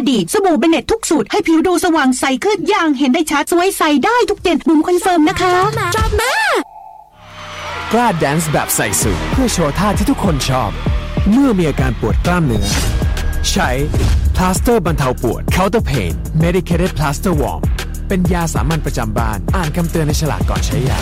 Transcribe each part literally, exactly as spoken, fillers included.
ดีสบู่เบเนตทุกสูตรให้ผิวดูสว่างใสขึ้นอย่างเห็นได้ชัดสวยใสได้ทุกเย็นบุ๋มคอนเฟิร์มนะคะชอบมากกล้าแดนซ์แบบใส่สูทเพื่อโชว์ท่าที่ทุกคนชอบเมื่อมีอาการปวดกล้ามเนื้อใช้พลาสเตอร์บรรเทาปวด Counter Pain Medicated Plaster Warm เป็นยาสามัญประจำบ้านอ่านคำเตือนในฉลากก่อนใช้ยา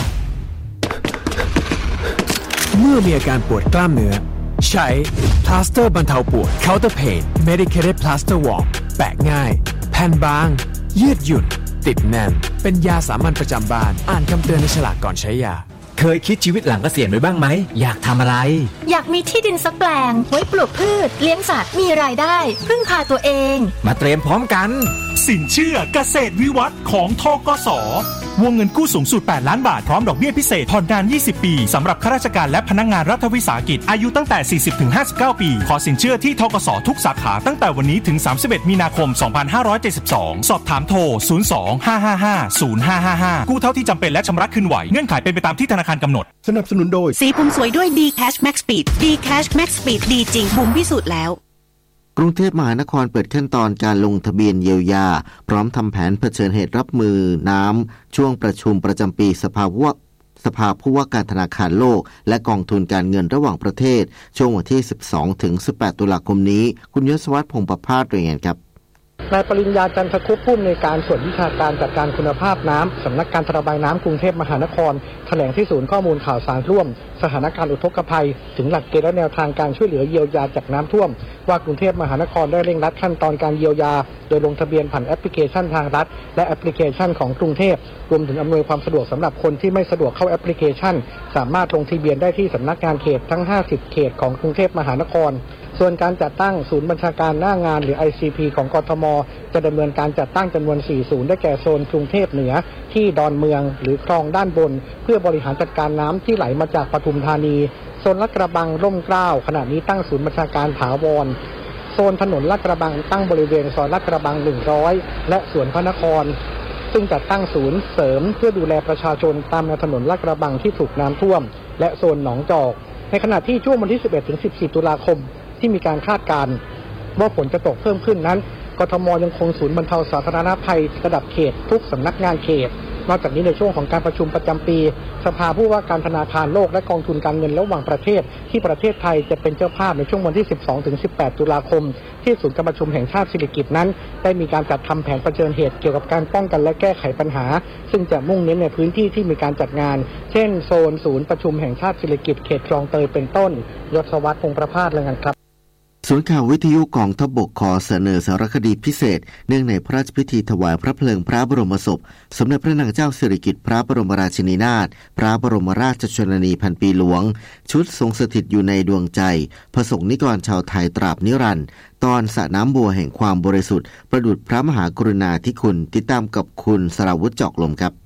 เมื่อมีอาการปวดกล้ามเนื้อใช้พลาสเตอร์บรรเทาปวด Counter Pain Medicated Plaster Warm แปะง่ายแผ่นบางยืดหยุ่นติดแน่นเป็นยาสามัญประจำบ้านอ่านคำเตือนในฉลากก่อนใช้ยาเคยคิดชีวิตหลังเกษียณไว้บ้างไหมอยากทำอะไรอยากมีที่ดินสักแปลงไว้ปลูกพืชเลี้ยงสัตว์มีรายได้พึ่งพาตัวเองมาเตรียมพร้อมกันสินเชื่อเกษตรวิวัฒน์ของธกส.วงเงินกู้สูงสุดแปดล้านบาทพร้อมดอกเบี้ยพิเศษผ่อนนานยี่สิบปีสำหรับข้าราชการและพนักงานรัฐวิสาหกิจอายุตั้งแต่ สี่สิบถึงห้าสิบเก้า ปีขอสินเชื่อที่ธกส.ทุกสาขาตั้งแต่วันนี้ถึงสามสิบเอ็ดมีนาคมสองพันห้าร้อยเจ็ดสิบสองสอบถามโทรศูนย์ สอง ห้า ห้า ห้า ศูนย์ ห้า ห้า ห้ากู้เท่าที่จำเป็นและชำระคืนไหวเงื่อนไขเป็นไปตามที่ธนาคารกำหนดสนับสนุนโดยสีผมสวยด้วย D Cash Max Speed D Cash Max Speed ดีจริงบุ๋มพิสูจน์แล้วกรุงเทพมหานครเปิดขั้นตอนการลงทะเบียนเยียวยาพร้อมทำแผนเผชิญเหตุรับมือน้ำช่วงประชุมประจำปีสภาว่าสภาผู้ว่าการธนาคารโลกและกองทุนการเงินระหว่างประเทศช่วงวันที่สิบสองถึงสิบแปดตุลาคมนี้คุณยศวัฒน์พงษ์ประภาสรายงานครับนายปริญญาจันทคุปผู้อำนวยการส่วนวิชาการจัดการคุณภาพน้ำสำนักการระบายน้ำกรุงเทพมหานครแถลงที่ศูนย์ข้อมูลข่าวสารร่วมสถานการณ์อุทกภัยถึงหลักเกณฑ์และแนวทางการช่วยเหลือเยียวยาจากน้ำท่วมว่ากรุงเทพมหานครได้เร่งรัดขั้นตอนการเยียวยาโดยลงทะเบียนผ่านแอปพลิเคชันทางรัฐและแอปพลิเคชันของกรุงเทพรวมถึงอำนวยความสะดวกสำหรับคนที่ไม่สะดวกเข้าแอปพลิเคชันสามารถลงทะเบียนได้ที่สำนักงานเขตทั้งห้าสิบเขตของกรุงเทพมหานครส่วนการจัดตั้งศูนย์บัญชาการหน้างานหรือ ไอ ซี พี ของกทม.จะดำเนินการจัดตั้งจำนวนสี่ศูนย์ได้แก่โซนกรุงเทพเหนือที่ดอนเมืองหรือคลองด้านบนเพื่อบริหารจัดการน้ำที่ไหลมาจากปทุมธานีโซนลาดกระบังร่มเกล้าขณะนี้ตั้งศูนย์บัญชาการถาวรโซนถนนลาดกระบังตั้งบริเวณซอยลาดกระบังหนึ่งร้อยและสวนพระนครซึ่งจัดตั้งศูนย์เสริมเพื่อดูแลประชาชนตามแนวถนนลาดกระบังที่ถูกน้ำท่วมและโซนหนองจอกในขณะที่ช่วงวันที่สิบเอ็ดถึงสิบสี่ตุลาคมที่มีการคาดการณ์ว่าฝนจะตกเพิ่มขึ้นนั้นกทม.ยังคงศูนย์บรรเทาสาธารณภัยระดับเขตทุกสำนักงานเขตนอกจากนี้ในช่วงของการประชุมประจำปีสภาผู้ว่าการธนาคารโลกและกองทุนการเงินระหว่างประเทศที่ประเทศไทยจะเป็นเจ้าภาพในช่วงวันที่สิบสองถึงสิบแปดตุลาคมที่ศูนย์การประชุมแห่งชาติสิริกิติ์นั้นได้มีการจัดทำแผนเผชิญเหตุเกี่ยวกับการป้องกันและแก้ไขปัญหาซึ่งจะมุ่งเน้นในพื้นที่ที่มีการจัดงานเช่นโซนศูนย์ประชุมแห่งชาติสิริกิติ์เขตคลองเตยเป็นต้นยศวัฒน์พงษ์ประภาสรายงานครับศูนย์ข่าววิทยุกองทัพบกขอเสนอสารคดีพิเศษเนื่องในพระราชพิธีถวายพระเพลิงพระบรมศพสมเด็จพระนางเจ้าสิริกิติ์พระบรมราชินีนาถพระบรมราชชนนีพันปีหลวงชุดทรงสถิตอยู่ในดวงใจพระสงฆ์นิกรชาวไทยตราบนิรันดร์ตอนสระน้ำบัวแห่งความบริสุทธิ์ประดุจพระมหากรุณาธิคุณติดตามกับคุณสราวุฒิจอกลมครับ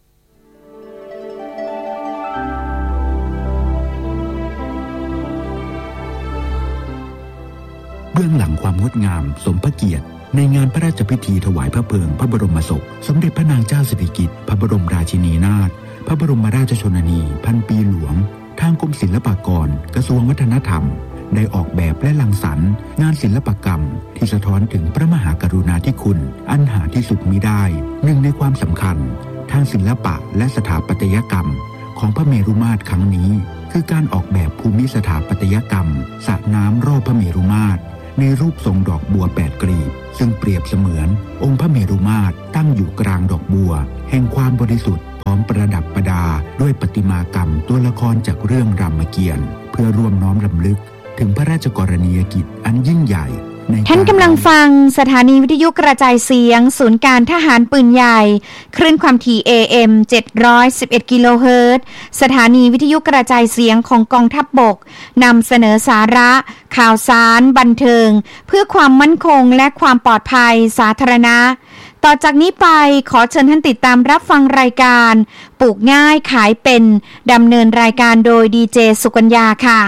เบื้องหลังความงดงามสมพระเกียรติในงานพระราชพิธีถวายพระเพลิงพระบรมศพสมเด็จพระนางเจ้าสิริกิติ์พระบรมราชินีนาถพระบรมราชชนนีพันปีหลวงทางกรมศิลปากรกระทรวงวัฒนธรรมได้ออกแบบและรังสรรค์งานศิลปกรรมที่สะท้อนถึงพระมหากรุณาธิคุณอันหาที่สุดมิได้หนึ่งในความสำคัญทางศิลปะและสถาปัตยกรรมของพระเมรุมาตรครั้งนี้คือการออกแบบภูมิสถาปัตยกรรมสระน้ำรอบพระเมรุมาตรในรูปทรงดอกบัวแปดกลีบซึ่งเปรียบเสมือนองค์พระเมรุมาตรตั้งอยู่กลางดอกบัวแห่งความบริสุทธิ์พร้อมประดับประดาด้วยประติมากรรมตัวละครจากเรื่องรามเกียรติ์เพื่อร่วมน้อมรำลึกถึงพระราชกรณียกิจอันยิ่งใหญ่ท่านกำลังฟังสถานีวิทยุกระจายเสียงศูนย์การทหารปืนใหญ่คลื่นความถี่ เอ เอ็ม เจ็ดร้อยสิบเอ็ด กิโลเฮิรตซ์สถานีวิทยุกระจายเสียงของกองทัพบกนำเสนอสาระข่าวสารบันเทิงเพื่อความมั่นคงและความปลอดภัยสาธารณะต่อจากนี้ไปขอเชิญท่านติดตามรับฟังรายการปลูกง่ายขายเป็นดำเนินรายการโดยดีเจสุกัญญาค่ะ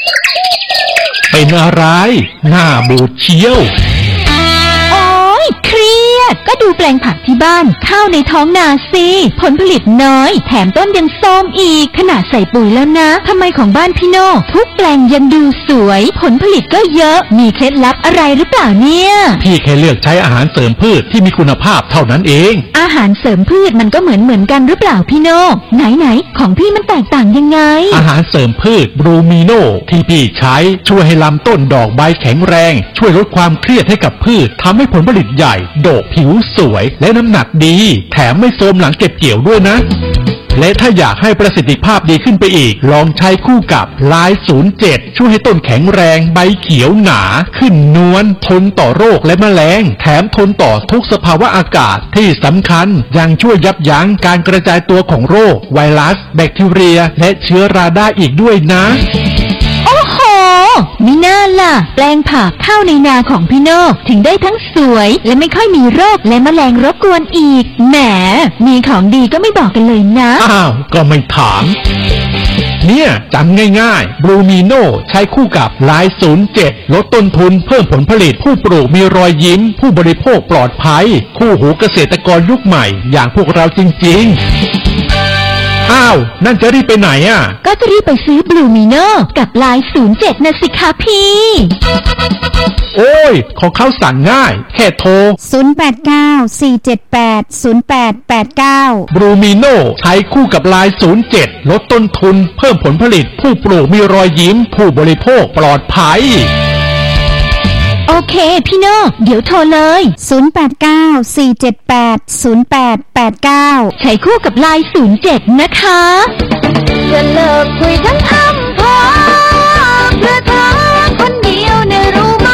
เป็นอะไรหน้าบูดเชียวโอ๊ยเครียดยดก็ดูแปลงผักที่บ้านข้าวในท้องนาสิผลผลิตน้อยแถมต้นยังโทรมอีกขนาดใส่ปุ๋ยแล้วนะทำไมของบ้านพี่โน่ทุกแปลงยังดูสวยผลผลิตก็เยอะมีเคล็ดลับอะไรหรือเปล่าเนี่ยพี่แค่เลือกใช้อาหารเสริมพืชที่มีคุณภาพเท่านั้นเองอาหารเสริมพืชมันก็เหมือนเหมือนกันหรือเปล่าพี่โน่ไหนไหนของพี่มันแตกต่างยังไงอาหารเสริมพืชบรูมิโนที่พี่ใช้ช่วยให้ลำต้นดอกใบแข็งแรงช่วยลดความเครียดให้กับพืชทำให้ผลผลิตใหญ่โดกผิวสวยและน้ำหนักดีแถมไม่โทรมหลังเก็บเกี่ยวด้วยนะและถ้าอยากให้ประสิทธิภาพดีขึ้นไปอีกลองใช้คู่กับไลน์ศูนย์เจ็ดช่วยให้ต้นแข็งแรงใบเขียวหนาขึ้นนวลทนต่อโรคและแมลงแถมทนต่อทุกสภาวะอากาศที่สำคัญยังช่วยยับยั้งการกระจายตัวของโรคไวรัสแบคทีเรียและเชื้อราได้อีกด้วยนะโอ้โหมิน่าล่ะแปลงผักข้าวในนาของพี่โน่ถึงได้ทั้งสวยและไม่ค่อยมีโรคและแมลงรบกวนอีกแหมมีของดีก็ไม่บอกกันเลยนะอ้าวก็ไม่ถามเนี่ยจำง่ายๆบลูมิโนใช้คู่กับไลน์ศูนย์เจ็ดลดต้นทุนเพิ่มผลผลิตผู้ปลูกมีรอยยิ้มผู้บริโภคปลอดภัยคู่หูเกษตรกรยุคใหม่อย่างพวกเราจริงๆอ้าวนั่นจะรีบไปไหนอ่ะก็จะรีบไปซื้อบลูมิโนกับไลน์ศูนย์เจ็ดนะสิคะพี่โอ้ยของเขาสั่งง่ายแค่โทรศูนย์ แปด เก้า สี่ เจ็ด แปด ศูนย์ แปด แปด เก้าบลูมิโนใช้คู่กับไลน์ศูนย์เจ็ดลดต้นทุนเพิ่มผลผลิตผู้ปลูกมีรอยยิ้มผู้บริโภคปลอดภัยโอเคพี่โน่เดี๋ยวโทรเลยศูนย์ แปด เก้า สี่ เจ็ด แปด ศูนย์ แปด แปด เก้าใช้คู่กับไลน์ศูนย์เจ็ดนะคะจะเลิกคุยทั้งอำเภอเพื่อเธอคนเดียวเนี่ยรู้ไหม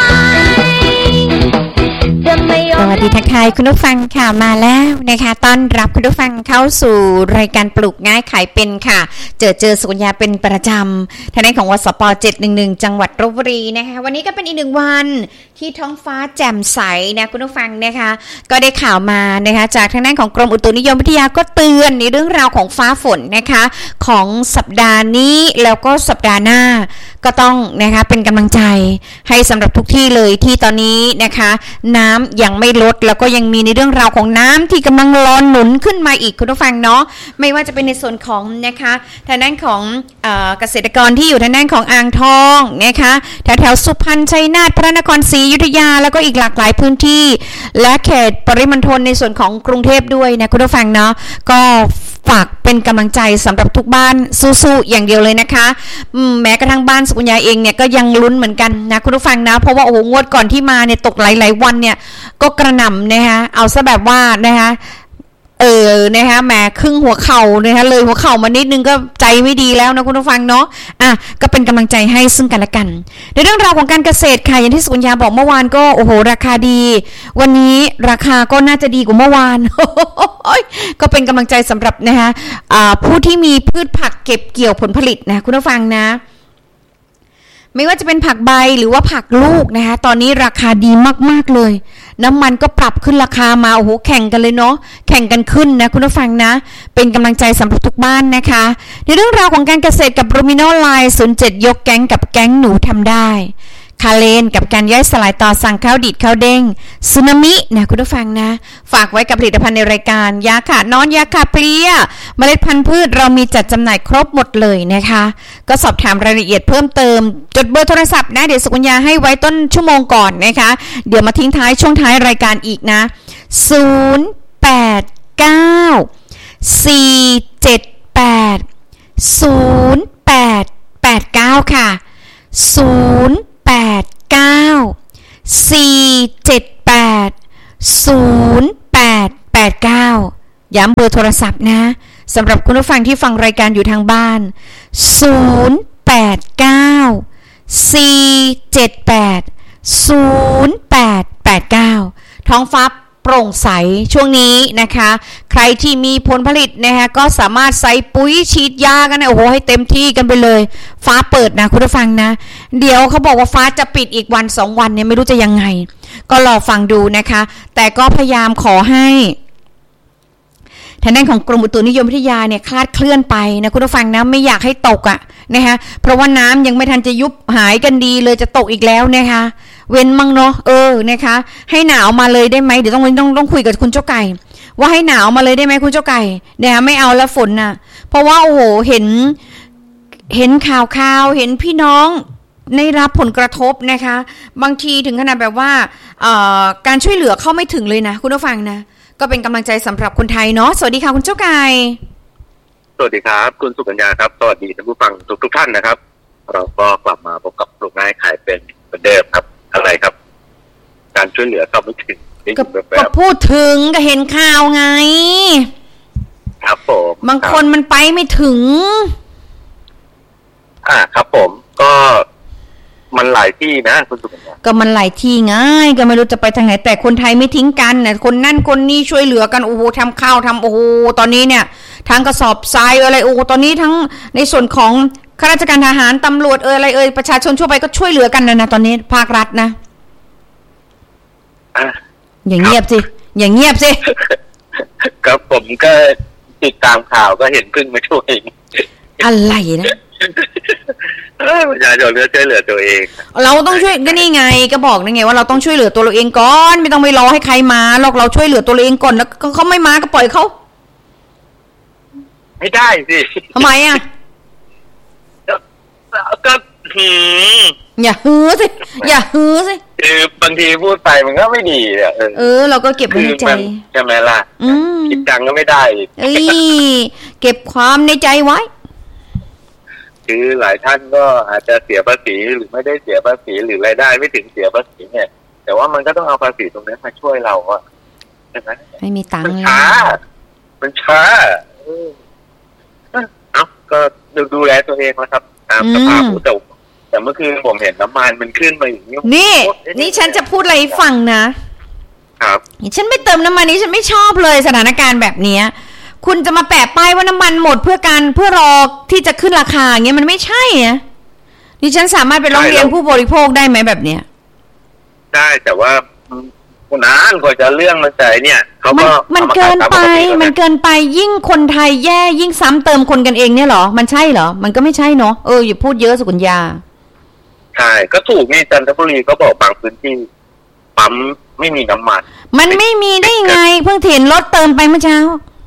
จะไม่ยอมสวัสดีทักทายคุณผู้ฟังค่ะมาแล้วนะคะต้อนรับคุณผู้ฟังเข้าสู่รายการปลูกง่ายขายเป็นค่ะเจอเจอสุกัญญาเป็นประจำทางด้านของวสปเจ็ดหนึ่งหนึ่งจังหวัดลพบุรีนะคะวันนี้ก็เป็นอีกหนึ่งวันที่ท้องฟ้าแจ่มใสนะคุณผู้ฟังนะคะก็ได้ข่าวมานะคะจากทางด้านของกรมอุตุนิยมวิทยาก็เตือนในเรื่องราวของฟ้าฝนนะคะของสัปดาห์นี้แล้วก็สัปดาห์หน้าก็ต้องนะคะเป็นกำลังใจให้สำหรับทุกที่เลยที่ตอนนี้นะคะน้ำยังไม่ลดแล้วก็ยังมีในเรื่องราวของน้ำที่กำลังร้อนหนุนขึ้นมาอีกคุณผู้ฟังเนาะไม่ว่าจะเป็นในส่วนของนะคะทางด้านของเอ่อเกษตรกรที่อยู่ทางด้านของอ่างทองนะคะแถวแถวสุพรรณชัยนาทพระนครศรีอยุธยาแล้วก็อีกหลากหลายพื้นที่และเขตปริมณฑลในส่วนของกรุงเทพด้วยนะคุณผู้ฟังเนาะก็ฝากเป็นกำลังใจสำหรับทุกบ้านสู้ๆอย่างเดียวเลยนะคะแม้กระทั่งบ้านสุกัญญาเองเนี่ยก็ยังลุ้นเหมือนกันนะคุณผู้ฟังนะเพราะว่าโอ้โหงวดก่อนที่มาเนี่ยตกหลายๆวันเนี่ยก็กระหน่ำนะคะเอาซะแบบว่านะคะเออนะคะแหมครึ่งหัวเข่านะคะเลยหัวเข่ามานิดนึงก็ใจไม่ดีแล้วนะคุณผู้ฟังเนาะอ่ะก็เป็นกำลังใจให้ซึ่งกันและกันในเรื่องราวของการเกษตรค่ะอย่างที่สุกัญญาบอกเมื่อวานก็โอ้โหราคาดีวันนี้ราคาก็น่าจะดีกว่าเมื่อวาน ก็เป็นกำลังใจสำหรับนะคะอ่าผู้ที่มีพืชผักเก็บเกี่ยวผลผลิตนะคุณผู้ฟังนะไม่ว่าจะเป็นผักใบหรือว่าผักลูกนะคะตอนนี้ราคาดีมากๆเลยน้ำมันก็ปรับขึ้นราคามาโอ้โหแข่งกันเลยเนาะแข่งกันขึ้นนะคุณผู้ฟังนะเป็นกำลังใจสำหรับทุกบ้านนะคะในเรื่องราวของการเกษตรกับโรมิโนไลน์ศูนย์เจ็ดยกแก๊งกับแก๊งหนูทำได้คาเลนกับการย่อยสลายต่อสั่งข้าวดิดข้าวเด้งสึนามินะคุณผู้ฟังนะฝากไว้กับผลิตภัณฑ์ในรายการยาขาดนอนยาขาดเพลียเมล็ดพันธุ์พืชเรามีจัดจำหน่ายครบหมดเลยนะคะก็สอบถามรายละเอียดเพิ่มเติมจดเบอร์โทรศัพท์นะเดี๋ยวสุกัญญาให้ไว้ต้นชั่วโมงก่อนนะคะเดี๋ยวมาทิ้งท้ายช่วงท้ายรายการอีกนะศูนย์ แปด เก้า สี่ เจ็ด แปด ศูนย์ แปด แปด เก้าค่ะศูนย์แปด เก้า สี่ เจ็ด แปด ศูนย์ แปด แปด เก้าย้ำเบอร์โทรศัพท์นะสำหรับคุณผู้ฟังที่ฟังรายการอยู่ทางบ้านศูนย์ แปด เก้า สี่ เจ็ด แปด ศูนย์ แปด แปด เก้าท้องฟ้าโปร่งใสช่วงนี้นะคะใครที่มีผลผลิตนะคะก็สามารถใส่ปุ๋ยฉีดยากันนะโอ้โหให้เต็มที่กันไปเลยฟ้าเปิดนะคุณผู้ฟังนะเดี๋ยวเขาบอกว่าฟ้าจะปิดอีกวันสองวันเนี่ยไม่รู้จะยังไงก็รอฟังดูนะคะแต่ก็พยายามขอให้ทางด้านของกรมอุตุนิยมวิทยาเนี่ยคลาดเคลื่อนไปนะคุณผู้ฟังนะไม่อยากให้ตกอ่ะนะคะเพราะว่าน้ำยังไม่ทันจะยุบหายกันดีเลยจะตกอีกแล้วนะคะเว้นมั่งเนาะเออนะคะให้หนาวมาเลยได้ไหมเดี๋ยวต้องต้องต้องคุยกับคุณเจ้าไก่ว่าให้หนาวมาเลยได้ไหมคุณเจ้าไก่เนี่ยไม่เอาแล้วฝนน่ะเพราะว่าโอ้โหเห็นเห็นข่าวข่าวเห็นพี่น้องได้รับผลกระทบนะคะบางทีถึงขนาดแบบว่าการช่วยเหลือเข้าไม่ถึงเลยนะคุณผู้ฟังนะก็เป็นกำลังใจสำหรับคนไทยเนาะสวัสดีค่ะคุณเจ้าไก่สวัสดีครับคุณสุกัญญาครับสวัสดีท่านผู้ฟังทุกทุกท่านนะครับเราก็กลับมาพบกับปลูกง่ายขายเป็นเหมือนเดิมครับอะไรครับการช่วยเหลือเข้าไม่ถึงก็พูดถึงก็เห็นข่าวไงครับผมบางคนมันไปไม่ถึงอ่าครับผมก็มันหลายที่นะคุณสุกัญญาก็มันหลายที่ง่ายก็ไม่รู้จะไปทางไหนแต่คนไทยไม่ทิ้งกันนะคนนั่นคนนี้ช่วยเหลือกันโอ้โหทำข้าวทำโอ้โหตอนนี้เนี่ยทั้งกระสอบทรายอะไรโอ้โหตอนนี้ทั้งในส่วนของข้าราชการทหารตำรวจเอ่ยอะไรเอ่ยประชาชนทั่วไปก็ช่วยเหลือกันนะนะตอนนี้ภาครัฐนะอ่ะอย่างเงียบสิอย่างเงียบสิก็ผมก็ติดตามข่าวก็เห็นพึ่งมาช่วยอะไรนะประชาชนก็ช่วยเหลือตัวเองเราต้องช่วยก็นี่ไงก็บอกนั่นไงว่าเราต้องช่วยเหลือตัวเราเองก่อนไม่ต้องไปรอให้ใครมาหรอกเราช่วยเหลือตัวเราเองก่อนแล้วเขาไม่มาก็ปล่อยเขาไม่ได้สิทำไมอ่ะก็หืมอย่าฮือสิอย่าฮือสิคือบางทีพูดไปมันก็ไม่ดีอ่ะเออเราก็เก็บไว้ในใจใช่ไหมล่ะคิดจังก็ไม่ได้เอ้ยเก็บความในใจไว้คือหลายท่านก็อาจจะเสียภาษีหรือไม่ได้เสียภาษีหรือรายได้ไม่ถึงเสียภาษีเนี่ยแต่ว่ามันก็ต้องเอาภาษีตรงนี้มาช่วยเราอะใช่ไหมไม่มีตังค์มันช้ามันช้าเอ้าก็ดูดูแลตัวเองนะครับตามสภาพแต่แต่เมื่อคืนผมเห็นน้ำมันมันขึ้นมาอย่างนี้นี่นี่ฉันจะพูดอะไรให้ฟังนะครับฉันไม่เติมน้ำมันนี้ฉันไม่ชอบเลยสถานการณ์แบบนี้คุณจะมาแปะป้ายว่าน้ำมันหมดเพื่อการเพื่อรอที่จะขึ้นราคาอย่างเงี้ยมันไม่ใช่นะดิฉันสามารถไปร้องเรียนผู้บริโภคได้ไหมแบบเนี้ยได้แต่ว่าคุณนานกว่าจะเรื่องมันใจเนี่ยเขาก็มันเกินไปมันเกินไปยิ่งคนไทยแย่ยิ่งซ้ำเติมคนกันเองเนี่ยเหรอมันใช่เหรอมันก็ไม่ใช่เนาะเอออย่าพูดเยอะสุกัญญาใช่ก็ถูกนี่จันทบุรีก็บอกบางพื้นที่ปั๊มไม่มีน้ำมันมันไม่มีได้ไงเพิ่งเห็นรถเติมไปเมื่อเช้า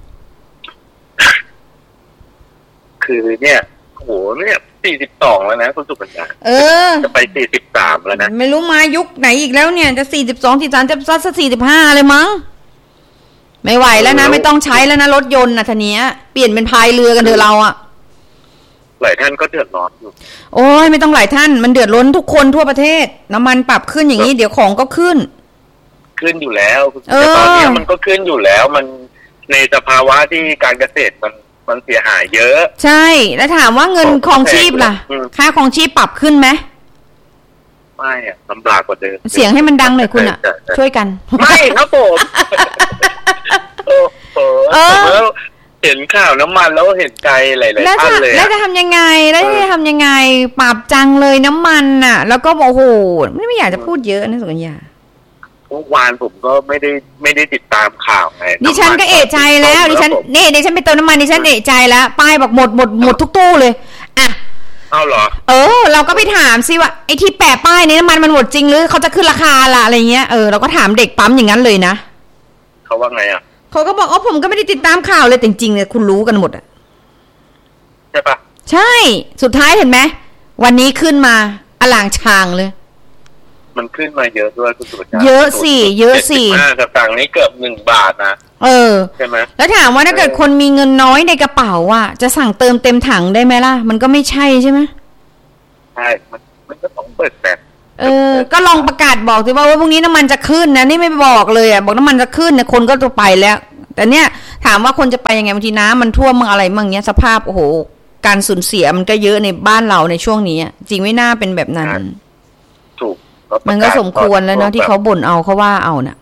คือเนี่ยโหเนี่ยสี่สิบสองแล้วนะคุณสุกัญญาเออจะไปสี่สิบสามแล้วนะไม่รู้มายุคไหนอีกแล้วเนี่ยจะสี่สิบสองสี่สิบสามจะซัดสักสี่สิบห้าเลยมั้งไม่ไหวแล้วนะไม่ต้องใช้แล้วนะรถยนต์นะทีนี้เปลี่ยนเป็นพายเรือกันเถอะเราอะหลายท่านก็เดือดร้อนอยู่โอ้ยไม่ต้องหลายท่านมันเดือดร้อนทุกคนทั่วประเทศน้ำมันปรับขึ้นอย่างนี้เดี๋ยวของก็ขึ้นขึ้นอยู่แล้วแต่ตอนนี้มันก็ขึ้นอยู่แล้วมันในสภาวะที่การเกษตรมันมันเสียหายเยอะใช่แล้วถามว่าเงินครองชีพล่ะค่าครองชีพปรับขึ้นไหมไม่อะลำบากกว่าเดิมเสียงให้มันดังหน่อยคุณอะช่วยกันไม่ครับผมโอ้โหแล้วเห็นข่าวน้ำมันแล้วเห็นใจหลายๆท่านเลยแล้วจะทำยังไงแล้วจะทำยังไงปรับจังเลยน้ำมันน่ะแล้วก็โอ้โหไม่อยากจะพูดเยอะนะสุกัญญาเมื่อวานผมก็ไม่ได้ไม่ได้ติดตามข่าวไงดิฉันก็เอะใจแล้วดิฉันนี่ดิฉันไปเติมน้ำมันดิฉันเอะใจแล้วป้ายบอกหมดหมดหมดทุกตู้เลยอ่ะเอาเหรอเออเราก็ไปถามซิว่าไอ้ที่แปะป้ายนี้น้ำมันมันหมดจริงหรือเขาจะขึ้นราคาล่ะอะไรเงี้ยเออเราก็ถามเด็กปั๊มอย่างนั้นเลยนะเขาว่าไงอ่ะเขาก็บอกอ๋อผมก็ไม่ได้ติดตามข่าวเลยจริงๆเนี่ยคุณรู้กันหมดอ่ะใช่ปะใช่สุดท้ายเห็นไหมวันนี้ขึ้นมาอล่างชางเลยมันขึ้นมาเยอะด้วยคุณสุกัญญาเยอะสิเยอะสิห้าสตางค์นี้เกือบหนึ่งบาทนะเออใช่ไหมแล้วถามว่าถ้าเกิดคนมีเงินน้อยในกระเป๋าอ่ะจะสั่งเติมเต็มถังได้ไหมล่ะมันก็ไม่ใช่ใช่ไหมใช่มันมันก็ต้องเปิดแบบเออก็ลองประกาศบอกสิว่าว่าพรุ่งนี้น้ำมันจะขึ้นนะนี่ไม่บอกเลยอ่ะบอกน้ำมันจะขึ้นเนี่ยคนก็จะไปแล้วแต่เนี้ยถามว่าคนจะไปยังไงบางทีน้ำมันท่วมมั่งอะไรมั่งเงี้ยสภาพโอ้โหการสูญเสียมันก็เยอะในบ้านเราในช่วงนี้จริงไม่น่าเป็นแบบนั้นถูกมันก็สมควรแล้วเนาะที่เขาบ่นเอาเขาว่าเอาน่ะ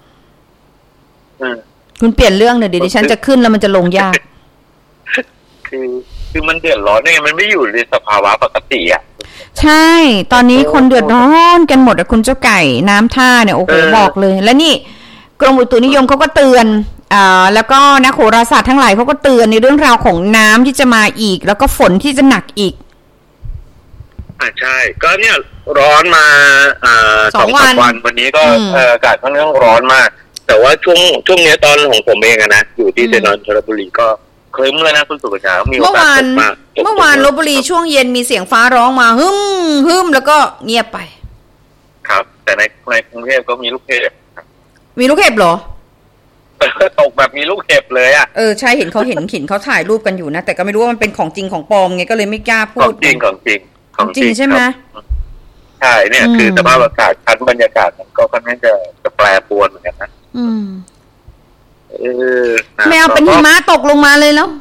คุณเปลี่ยนเรื่องเลยเดี๋ยวดิฉันจะขึ้นแล้วมันจะลงยากคือคือมันเดือดร้อนเนี่ยมันไม่อยู่ในสภาวะปกติอ่ะใช่ตอนนี้คนเดือดร้อนกันหมดอะคุณเจ้าไก่น้ำท่าเนี่ยโอ้โหบอกเลยแล้วนี่กรมอุตุนิยมเขาก็เตือนอ่าแล้วก็นักโหราศาสตร์ทั้งหลายเขาก็เตือนในเรื่องราวของน้ำที่จะมาอีกแล้วก็ฝนที่จะหนักอีกอ่าใช่ก็เนี่ยร้อนมาอ่าสองวันวันนี้ก็อากาศค่อนข้างร้อนมากแต่ว่าช่วงช่วงนี้ตอนของผมเองนะอยู่ที่เซนนทบุรีก็ครึ้มเลยนะคุณสุภาชัยมีโอกาสตกมากเมื่อวานลพบุรีช่วงเย็นมีเสียงฟ้าร้องมาฮึ่มฮึ่มแล้วก็เงียบไปครับแต่ในในกรุงเทพก็มีลูกเห็บมีลูกเห็บเหรอตกแบบมีลูกเห็บเลยอ่ะเออใช่เห็นเขาเห็นเห็นเขาถ่ายรูปกันอยู่นะแต่ก็ไม่รู้ว่ามันเป็นของจริงของปลอมไงก็เลยไม่กล้าพูดของจริงของจริงของจริงใช่ไหมใช่เนี่ยคือสภาพอากาศชั้นบรรยากาศมันก็ค่อนข้างจะจะแปรปรวนเหมือนกันนะอืมเออไม่เอาเป็นหิมะตกลงมาเลยแล้ว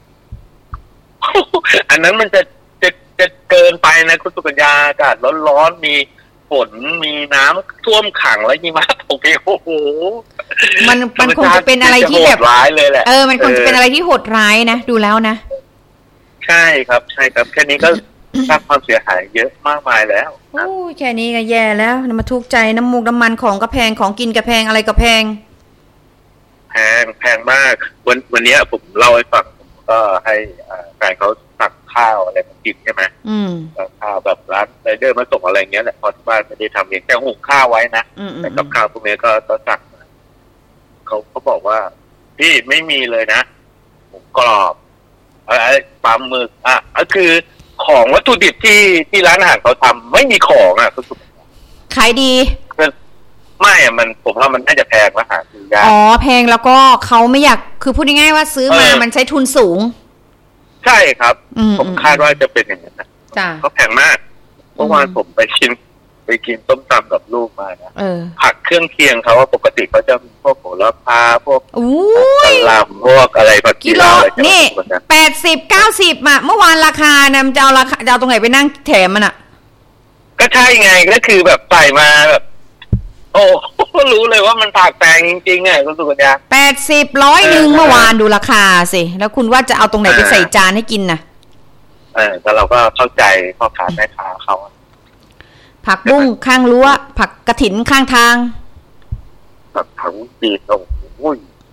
อันนั้นมันจะจะจะเกินไปนะคุณสุกัญญาอากาศร้อนๆมีฝนมีน้ำท่วมขังแล้วหิมะตกเองโอ้โหมันมันคงจะเป็นอะไรที่แบบร้ายเลยแหละเออมันคงจะเป็นอะไรที่โหดร้ายนะดูแล้วนะใช่ครับใช่ครับแค่นี้ก็สร้างความเสียหายเยอะมากมายแล้วโอ้ยแค่นี้ก็แย่แล้วมาทุกข์ใจน้ำมูกน้ำมันของก็แพงของกินก็แพงอะไรก็แพงแพงแพงมากวันวันนี้ผมเล่าให้ฟังผมก็ให้แฟนเขาสั่งข้าวอะไรมากินใช่ไหมข้าวแบบร้านไรเดอร์มาส่งอะไรเงี้ยแหละพอที่บ้านไม่ได้ทำเองแต่หุงข้าวไว้นะแต่กับข้าวพวกนี้ก็ก็สั่งมาเขาเขาบอกว่าพี่ไม่มีเลยนะหมูกรอบอะไรปลาหมึกอ่ะก็คือของวัตถุดิบที่ที่ร้านอาหารเขาทำไม่มีของอ่ะก็ขายดีไม่อ่ะมันผมว่ามันน่าจะแพงแล้วหาซื้อยากอ๋อแพงแล้วก็เขาไม่อยากคือพูดง่ายๆว่าซื้อมามันใช้ทุนสูงใช่ครับผมคาดว่าจะเป็นอย่างนั้นนะก็แพงมากเมื่อวานผมไปกินไปกินต้มตำกับลูกมานะผักเครื่องเคียงเขาว่าปกติเขาจะมีพวกโหระพาพวกกะหล่ำพวกอะไรผักกิโลนี่แปดสิบเก้าสิบอ่ะเมื่อวานราคาเนี่ยจะเอาราคาจะเอาตรงไหนไปนั่งแถมมันอ่ะก็ใช่ไงก็คือแบบใส่มาแบบโอ้รู้เลยว่ามันผักแพงจริงๆไงคุณสุกัญญาแปดสิบร้อยหนึ่งเมื่อวานดูราคาสิแล้วคุณว่าจะเอาตรงไหนไปใส่จานให้กินน่ะเออแต่เราก็เข้าใจพ่อค้าแม่ค้าเขาผักบุ้งข้างรั้วผักกระถินข้างทางผักผักจีนโอ้ย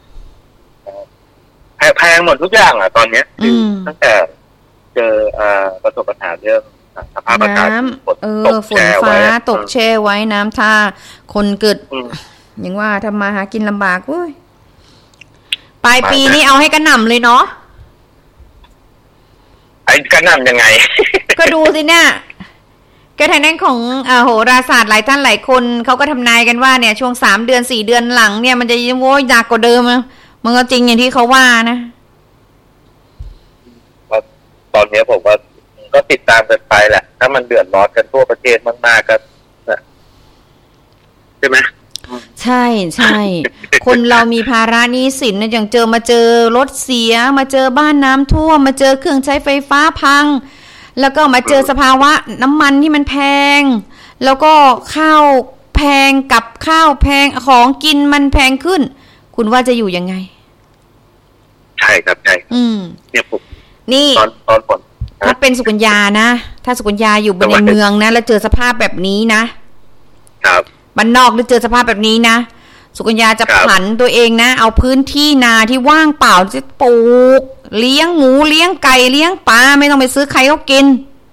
แพงหมดทุกอย่างอ่ะตอนเนี้ยตั้งแต่เจอประสบปัญหาเรื่องสภาพอากาศฝนตกฝนฟ้าตกแช่ไว้น้ำท่าคนเกิดอย่างว่าทำมาหากินลำบากเว้ยปลายปีนี้เอาให้กระหน่ำเลยเนาะไอ้กระหน่ำยังไงก็ดูสิเนี่ยก็ทางด้านของโหราศาสตร์หลายท่านหลายคนเขาก็ทำนายกันว่าเนี่ยช่วงสามเดือนสี่เดือนหลังเนี่ยมันจะยิ่งโว้ยหนักกว่าเดิมมันก็จริงอย่างที่เขาว่านะตอนนี้ผมว่าก็ติดตามกันไปแหละถ้ามันเดือดร้อนกันทั่วประเทศมากๆก็ใช่ไหมใช่ใช่ คนเรามีภาระหนี้สินนะอย่างเจอมาเจอรถเสียมาเจอบ้านน้ำท่วมมาเจอเครื่องใช้ไฟฟ้าพังแล้วก็มาเจอสภาวะน้ำมันที่มันแพงแล้วก็ข้าวแพงกับข้าวแพงของกินมันแพงขึ้นคุณว่าจะอยู่ยังไงใช่ครับใช่อืมเนี่ยผมนี่ตอนตอนฝนถ้าเป็นสุกัญญานะถ้าสุกัญญาอยู่ในเมืองนะแล้วเจอสภาพแบบนี้นะครับบ้านนอกแล้วเจอสภาพแบบนี้นะสุกัญญาจะผันตัวเองนะเอาพื้นที่นาที่ว่างเปล่าจะปลูกเลี้ยงหมูเลี้ยงไก่เลี้ยงปลาไม่ต้องไปซื้อใครเขากิน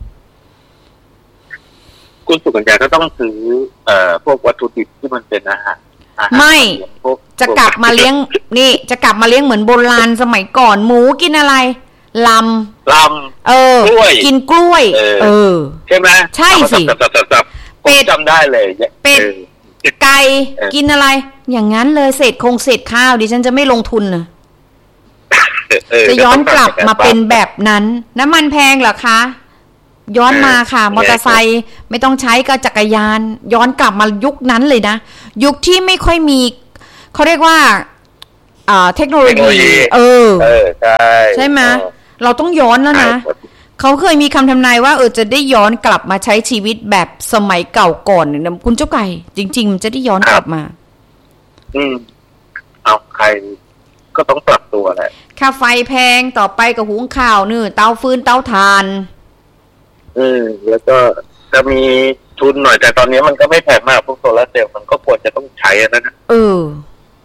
คุณสุกัญญาก็ต้องซื้อเอ่อพวกวัตถุดิบที่มันเป็นอาหารไม่จะกลับมาเลี้ยงนี่จะกลับมาเลี้ยงเหมือนโบราณสมัยก่อนหมูกินอะไรลำลำเออกินกล้วยเออใช่ไหมใช่สิเป็ดจำได้เลยเป็ดไก่กินอะไรอย่างนั้นเลยเศษคงเศษข้าวดิฉันจะไม่ลงทุนนะจะย้อนกลับมาเป็นแบบนั้นน้ำมันแพงเหรอคะย้อนมาค่ะมอเตอร์ไซค์ไม่ต้องใช้ก็จักรยานย้อนกลับมายุคนั้นเลยนะยุคที่ไม่ค่อยมีเขาเรียกว่าอ่าเทคโนโลยีเออใช่ใช่ไหมเราต้องย้อนแล้วนะเขาเคยมีคำทำนายว่าเออจะได้ย้อนกลับมาใช้ชีวิตแบบสมัยเก่าก่อนนะคุณเจ้าไก่จริงๆมันจะได้ย้อนกลับมาอืมเอาใครก็ต้องปรับตัวแหละค่าไฟแพงต่อไปกับหุงข้าวนี่เตาฟืนเตาถ่านอืมแล้วก็จะมีทุนหน่อยแต่ตอนนี้มันก็ไม่แพงมากพวกโซลาร์เซลล์มันก็ควรจะต้องใช้นะเออ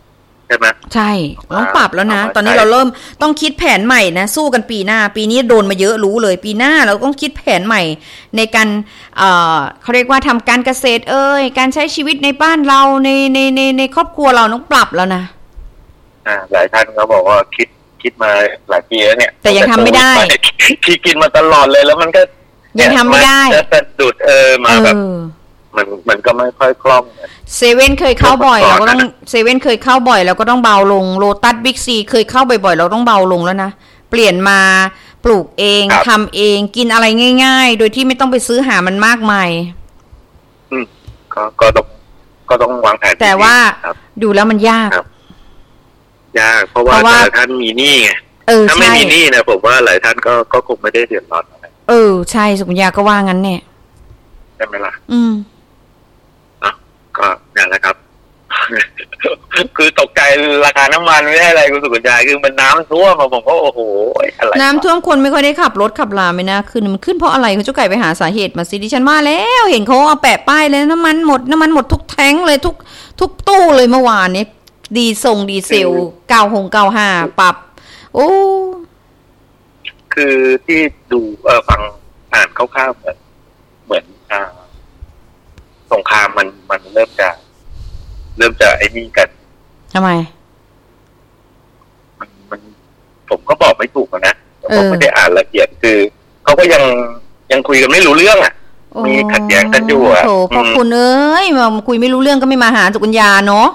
ใช่ไหมใช่ต้องปรับแล้วนะตอนนี้เราเริ่มต้องคิดแผนใหม่นะสู้กันปีหน้าปีนี้โดนมาเยอะรู้เลยปีหน้าเราต้องคิดแผนใหม่ในการเอ่อเขาเรียกว่าทำการเกษตรเอ้ยการใช้ชีวิตในบ้านเราในในในในครอบครัวเราต้องปรับแล้วนะอ่าหลายท่านเขาบอกว่าคิดคิดมาหลายปีแล้วเนี่ยแต่ยังทำไม่ได้คิดกินมาตลอดเลยแล้วมันก็ยังทำไม่ได้จะสะดุดเออมาแบบมันมันก็ไม่ค่อยคล่องเซเว่นเคยเข้าบ่อยเราก็ต้องเซเว่นเคยเข้าบ่อยเราก็ต้องเบาลงโลตัสบิ๊กซีเคยเข้าบ่อยๆเราต้องเบาลงแล้วนะเปลี่ยนมาปลูกเองทำเองกินอะไรง่ายๆโดยที่ไม่ต้องไปซื้อหามันมากมายอืมก็ก็ต้องก็ต้องวางแผนแต่ว่าดูแล้วมันยากยากเพราะว่าแต่ท่านมีหนี้ไงถ้าไม่มีหนี้นะผมว่าหลายท่านก็ก็คงไม่ได้เดือดร้อนอะไรเออใช่สุกัญญาก็ว่างั้นเนี่ยใช่ไหมล่ะอืมอ่ะก็นั่นแหละครับ คือตกใจราคาน้ำมันไม่ได้อะไรคุณสุกัญญาคือมันน้ำท่วมมาผมก็โอ้โหอะไรน้ำท่วมคนไม่ค่อยได้ขับรถขับลาไม่น่าขึ้นมันขึ้นเพราะอะไรคุณเจ้าไก่ไปหาสาเหตุมาสิดิฉันว่าแล้วเห็นเขาเอาแปะป้ายเลยน้ำมันหมดน้ำมันหมดทุกแท้งเลยทุกทุกตู้เลยเมื่อวานนี้ดีส่งดีเซลเก้าหงเก้าห้าปรับโอ้คือที่ดูเออฟังอ่านคร่าวๆเหมือนเหมือนอ่าสงครามมันมันเริ่มจะเริ่มจะไอ้นี่กันทำไมมันมันผมก็บอกไม่ถูกนะผมไม่ได้อ่านละเอียดคือเขาก็ยังยังคุยกันไม่รู้เรื่องอ่ะมีขัดแย้งกันอยู่อ่ะโถพอคุณเอ้ยมาคุยไม่รู้เรื่องก็ไม่มาหาสุกัญญาเนาะ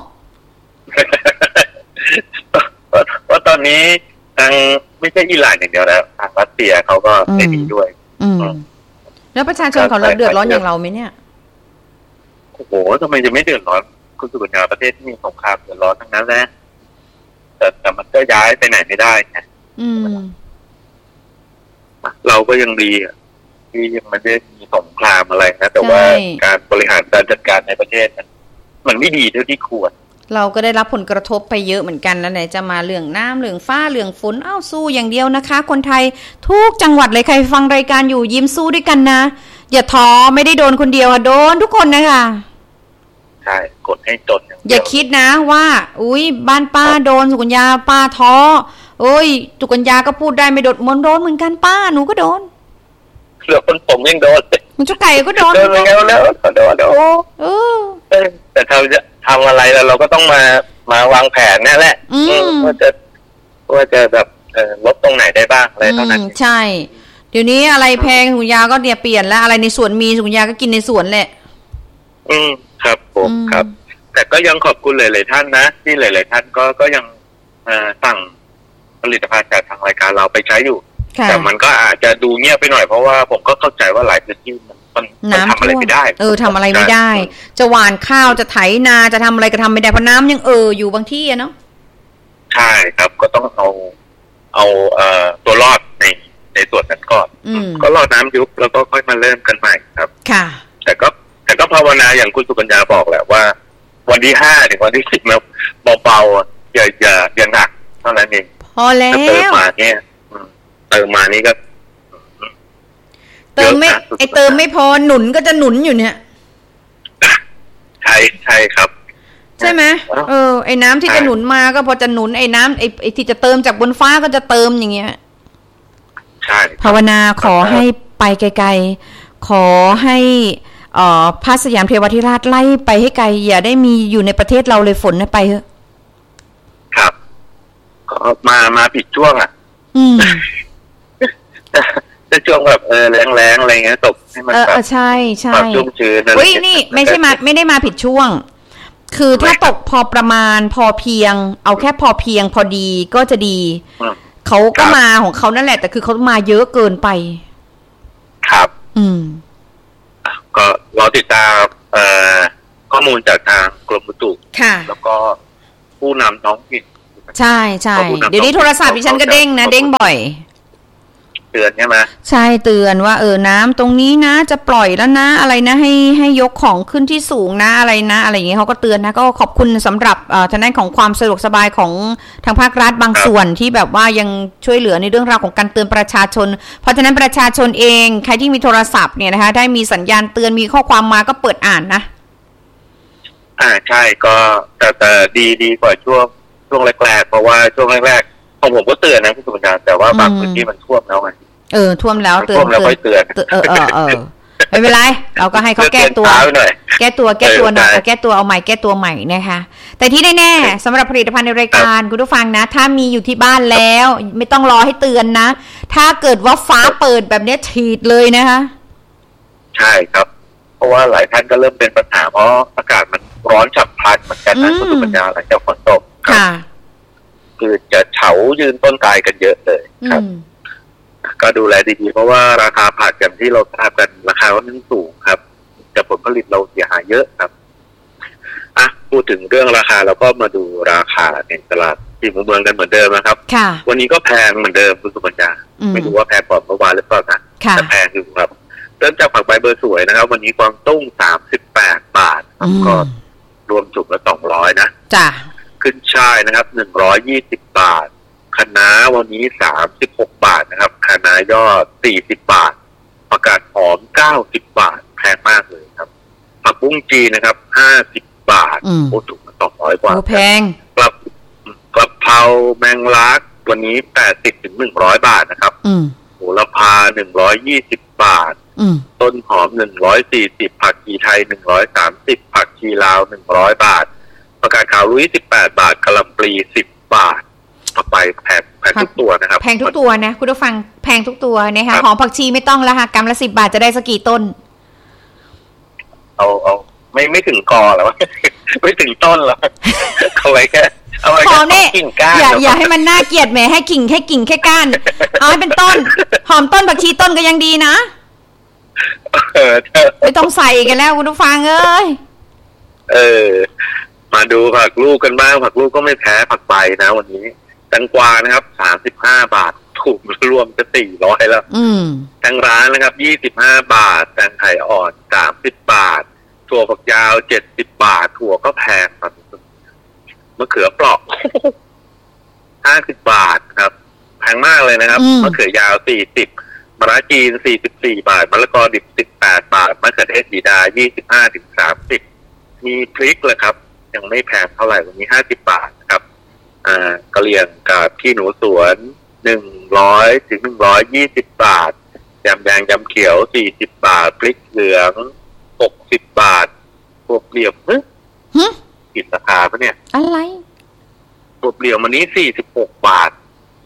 เพราะตอนนี้ทางไม่ใช่อิหร่านอย่างเดียวแล้วทางรัสเซียเขาก็ได้ดีด้วยอืมแล้วประชาชนเขาเดือดร้อนอย่างเราไหมเนี่ยโอ้โหทำไมจะไม่เดือดร้อนคุณสุกัญญาประเทศที่มีสงครามเดือดร้อนทั้งนั้นแหละแต่แต่มันก็ย้ายไปไหนไม่ได้ไงอืมเราก็ยังดีอ่ะที่ยังไม่ได้มีสงครามอะไรนะแต่ว่าการบริหารการจัดการในประเทศมันมันไม่ดีเท่าที่ควรเราก็ได้รับผลกระทบไปเยอะเหมือนกันแล้วไหนจะมาเรื่องน้ำเรื่องฟ้าเรื่องฝนอ้าวสู้อย่างเดียวนะคะคนไทยทุกจังหวัดเลยใครฟังรายการอยู่ยิ้มสู้ด้วยกันนะอย่าท้อไม่ได้โดนคนเดียวค่ะโดนทุกคนนะคะใช่กดให้จนอย่างเดียวอย่าคิดนะว่าอุ้ยบ้านป้าโดนสุกัญญาป้าท้อโอ้ยสุกัญญาก็พูดได้ไม่โดนมันโดนเหมือนกันป้าหนูก็โดนเหลือคนผมยังโดนมันจุกไก่ก็โดนโดนแล้วแล้วโดนโดนเออแต่เราจะทำอะไรแล้วเราก็ต้องมามาวางแผนนั่นแหละว่าจะว่าจะแบบลดตรงไหนได้บ้างอะไรเท่านั้นใช่เดี๋ยวนี้อะไรแพงสุกัญญาก็เนี่ยเปลี่ยนแล้วอะไรในสวนมีสุกัญญาก็กินในสวนแหละอืมครับผมครับแต่ก็ยังขอบคุณหลายๆท่านนะที่หลายๆท่านก็ก็ยังสั่งผลิตภัณฑ์จากทางรายการเราไปใช้อยู่แต่มันก็อาจจะดูเงียบไปหน่อยเพราะว่าผมก็เข้าใจว่าหลายพื้นที่มันมันทำอะไรไม่ได้เออทำอะไรไม่ได้จะหว่านข้าวจะไถนาจะทำอะไรก็ทำไม่ได้เพราะน้ำยังเอออยู่บางที่อะเนาะใช่ครับก็ต้องเอาเอาเอ่อตัวรอดในในส่วนนั้นก่อนก็รอน้ำยุบแล้วก็ค่อยมาเริ่มกันใหม่ครับค่ะแต่ก็แต่ก็ภาวนาอย่างคุณสุกัญญาบอกแหละว่าวันที่ห้าถึงวันที่สิบนะเบาๆอย่าอย่าอย่าหนักเท่านั้นเองพอแล้วเติมมาเนี่ยเติมมานี่ก็เติมไม่ไอเติมไม่พอหนุนก็จะหนุนอยู่เนี่ยใช่ใช่ครับใช่ไหมเออไอ้น้ำที่จะหนุนมาก็พอจะหนุนไอ้น้ำไอ้ไอ้ที่จะเติมจากบนฟ้าก็จะเติมอย่างเงี้ยใช่ภาวนาขอให้ไปไกลๆขอให้เอ่อพระสยามเทวทิราชไล่ไปให้ไกลอย่าได้มีอยู่ในประเทศเราเลยฝนไปเถอะครับก็มามาผิดช่วงอ่ะอืมจะช่วงแบบเออแรงๆอะไรเงี้ยตกให้มันแบบใช่ใช่ชุ่มชื้นเฮ้ยนี่ไม่ใช่มาไม่ได้มาผิดช่วงคือถ้าตกพอประมาณพอเพียงเอาแค่พอเพียงพอดีก็จะดีเขาก็มาของเขานั่นแหละแต่คือเขามาเยอะเกินไปครับอืมก็รอติดตามเอ่อข้อมูลจากทางกรมอุตุค่ะแล้วก็ผู้นำท้องถิ่นใช่ใช่เดี๋ยวนี้โทรศัพท์ดิฉันก็เด้งนะเด้งบ่อยเตือนใช่ไหมใช่เตือนว่าเออน้ำตรงนี้นะจะปล่อยแล้วนะอะไรนะให้ให้ยกของขึ้นที่สูงนะอะไรนะอะไรอย่างเงี้ยเขาก็เตือนนะก็ขอบคุณสำหรับเอ่อทางด้านของความสะดวกสบายของทางภาครัฐบางส่วนที่แบบว่ายังช่วยเหลือในเรื่องราวของการเตือนประชาชนเพราะฉะนั้นประชาชนเองใครที่มีโทรศัพท์เนี่ยนะคะได้มีสัญญาณเตือนมีข้อความมาก็เปิดอ่านนะอ่าใช่ก็แต่แต่ดีดีกว่าช่วงช่วงแรกๆเพราะว่าช่วงแรกๆของผมก็เตือนนะพี่สุภาแต่ว่าบางพื้นที่มันท่วมแล้วไงเออท่วมแล้วเตือนท่วมแล้วค่อยเตือนเออเออเออไม่เป็นไรเราก็ให้เขาแก้ตัวแก้ตัวแก้ตัวหน่อยแก้ตัวเอาใหม่แก้ตัวใหม่นะคะแต่ที่แน่ๆสำหรับผลิตภัณฑ์ในรายการคุณผู้ฟังนะถ้ามีอยู่ที่บ้านแล้วไม่ต้องรอให้เตือนนะถ้าเกิดว่าฟ้าเปิดแบบนี้ฉีดเลยนะคะใช่ครับเพราะว่าหลายท่านก็เริ่มเป็นปัญหาเพราะอากาศมันร้อนฉับพลันเหมือนกันนะคุณสุปัญญาหลังจากฝนตกค่ะคือจะเฉายืนต้นตายกันเยอะเลยครับก็ดูแลดีๆเพราะว่าราคาผักอย่างที่เราทราบกันราคาค่อนข้างสูงครับแต่ผลผลิตเราเสียหายเยอะครับอ่ะพูดถึงเรื่องราคาเราก็มาดูราคาในตลาดที่เมืองกันเหมือนเดิมนะครับวันนี้ก็แพงเหมือนเดิมคุณสุปัญญาไม่รู้ว่าแพงกว่าเมื่อวานหรือเปล่านะแต่แพงอยู่ครับเริ่มจากผักใบเบอร์สวยนะครับวันนี้กวางตุ้งสามสิบแปดบาทก็รวมจุกละสองร้อยนะจ้ะขึ้นช่ายนะครับหนึ่งร้อยยี่สิบบาทคะน้าวันนี้สามสิบหกบาทนะครับคะน้ายอดสี่สิบบาทผักกาดหอมเก้าสิบบาทแพงมากเลยครับผักบุ้งจีนนะครับห้าสิบบาทโอ้ถูกมาสองร้อยกว่าแพงกลับกลับเพราแมงลักวันนี้แปดสิบถึงหนึ่งร้อยบาทนะครับโหระพาหนึ่งร้อยยี่สิบบาทต้นหอมหนึ่งร้อยสี่สิบผักชีไทยหนึ่งร้อยสามสิบผักชีลาวหนึ่งร้อยบาทผักกาดขาวลุยสิบแปดบาทกะหล่ำปลีสิบบาทต่อไปแพงแพงทุกตัวนะครับแพงทุกตัวนะคุณผู้ฟังแพงทุกตัวนะคะหอมผักชีไม่ต้องแล้วค่ะกำละสิบบาทจะได้สักกี่ต้นเอาเอาไม่ไม่ถึงกอแล้วไม่ถึงต้นหรอกเอาไว้แค่เอาไว้แค่กิ่งก้านอย่าอย่าให้มันน่าเกลียดแหมให้กิ่งแค่กิ่งแค่ก้านเอาให้เป็นต้นหอมต้นผักชีต้นก็ยังดีนะไม่ต้องใส่กันแล้วคุณผู้ฟังเอ้ยเออมาดูผักลูกกันบ้างผักลูกก็ไม่แพ้ผักใบนะวันนี้แตงกวานะครับสามสิบห้าบาทถูกรวมจะสี่ร้อยแล้วแตงร้านนะครับยี่สิบห้าบาทแตงไทยอ่อนสามสิบบาทถั่วฝักยาวเจ็ดสิบบาทถั่วก็แพงครับมะเขือเปราะห้าสิบบาทครับแพงมากเลยนะครับมะเขือยาวสี่สิบมะระจีนสี่สิบสี่บาทมะละกอดิบสิบแปดบาทมะเขือเทศสีดายี่สิบห้าถึงสามสิบมีพริกเลยครับยังไม่แพงเท่าไหร่วันนี้ห้าสิบบาทครับอ่ากระเหรี่ยงกับขี้หนูสวนหนึ่งร้อยถึงหนึ่งร้อยยี่สิบบาทยำแดงยำเขียวสี่สิบบาทพริกเหลืองหกสิบบาทพวกเหลี่ยมฮึผิดราคาปะเนี่ยอะไรพวกเหลี่ยมวันนี้สี่สิบหกบาท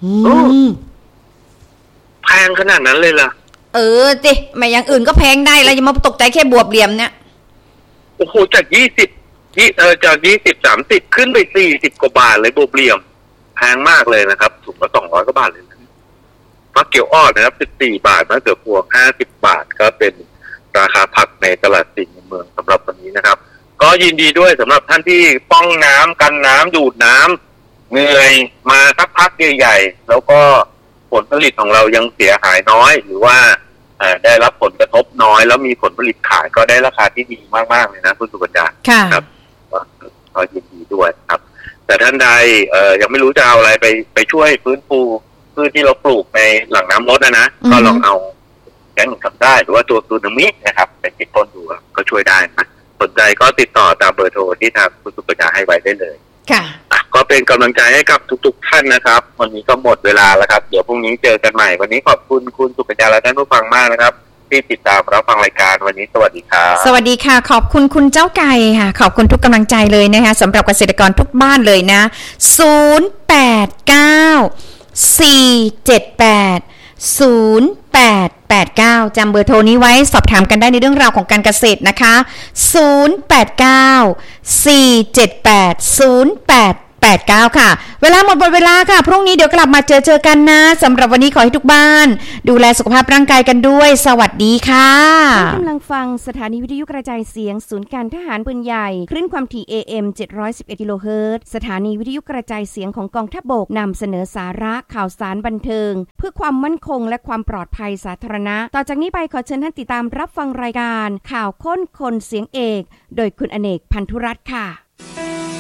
แพงขนาดนั้นเลยล่ะเออจิไม่อย่างอื่นก็แพงได้แล้วอย่ามาตกใจแค่บวบเหลี่ยมเนี่ยโอ้โหจากยี่สิบยี่เออจากยี่สิบสามสิบขึ้นไปสี่สิบกว่าบาทเลยบวบเหลี่ยมแพงมากเลยนะครับถุงละสองร้อยกว่าบาทเลยนะมะเขียวอ่อนนะครับสิบสี่บาทมะเขือพวงห้าสิบบาทก็เป็นราคาผักในตลาดสี่มุมเมืองสำหรับวันนี้นะครับก็ยินดีด้วยสำหรับท่านที่ป้องน้ำกันน้ำดูดน้ำเหนื่อยมาสักพักใหญ่ๆแล้วก็ผลผลิตของเรายังเสียหายน้อยหรือว่าได้รับผลกระทบน้อยแล้วมีผลผลิตขายก็ได้ราคาที่ดีมากๆเลยนะคุณสุปัญญาครับก็ยินดีด้วยครับแต่ท่านใดเอ่อยังไม่รู้จะเอาอะไรไปไปช่วยฟื้นฟูพืชที่เราปลูกในหลังน้ำลดนะนะก็ลองเอาแกงทำได้หรือว่าตัวตูนามินะครับไปติดต้นดูก็ช่วยได้นะสนใจก็ติดต่อตามเบอร์โทรที่ทางคุณสุปัญญาให้ไว้ได้เลยค่ะก็เป็นกำลังใจให้กับทุกๆท่านนะครับวันนี้ก็หมดเวลาแล้วครับเดี๋ยวพรุ่งนี้เจอกันใหม่วันนี้ขอบคุณคุณสุปัญญาและท่านผู้ฟังมากนะครับที่ติดตามรับฟังรายการวันนี้สวัสดีครับสวัสดีค่ะขอบคุณคุณเจ้าไก่ค่ะขอบคุณทุกกำลังใจเลยนะคะสำหรับเกษตรกรทุกบ้านเลยนะศูนย์แปดเก้าสี่เจ็ดแปดศูนย์แปดแปดเก้าจำเบอร์โทรนี้ไว้สอบถามกันได้ในเรื่องราวของการเกษตรนะคะศูนย์แปดเก้าสี่เจ็ดแปดศูนย์แปดแปดเก้าค่ะเวลาหมดหมดเวลาค่ะพรุ่งนี้เดี๋ยวกลับมาเจอเจอกันนะสำหรับวันนี้ขอให้ทุกบ้านดูแลสุขภาพร่างกายกันด้วยสวัสดีค่ะกำลังฟังสถานีวิทยุกระจายเสียงศูนย์การทหารปืนใหญ่คลื่นความถี่ เอ เอ็ม เจ็ดร้อยสิบเอ็ด กิโลเฮิรตซ์สถานีวิทยุกระจายเสียงของกองทัพบกนำเสนอสาระข่าวสารบันเทิงเพื่อความมั่นคงและความปลอดภัยสาธารณะต่อจากนี้ไปขอเชิญท่านติดตามรับฟังรายการข่าวค้นคนเสียงเอกโดยคุณอเนกพันธุรัตน์ค่ะ